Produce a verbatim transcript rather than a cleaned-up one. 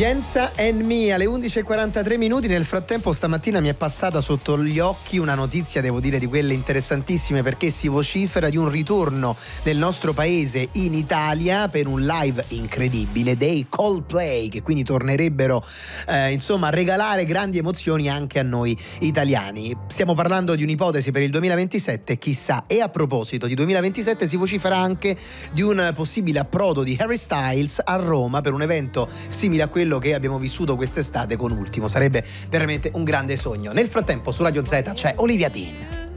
Pienza and Me alle undici e quarantatré minuti. Nel frattempo stamattina mi è passata sotto gli occhi una notizia, devo dire, di quelle interessantissime, perché si vocifera di un ritorno del nostro paese in Italia per un live incredibile dei Coldplay, che quindi tornerebbero eh, insomma a regalare grandi emozioni anche a noi italiani. Stiamo parlando di un'ipotesi per il duemilaventisette, chissà. E a proposito di duemilaventisette, si vocifera anche di un possibile approdo di Harry Styles a Roma per un evento simile a quello che abbiamo vissuto quest'estate con Ultimo. Sarebbe veramente un grande sogno. Nel frattempo su Radio Z c'è Olivia Dean.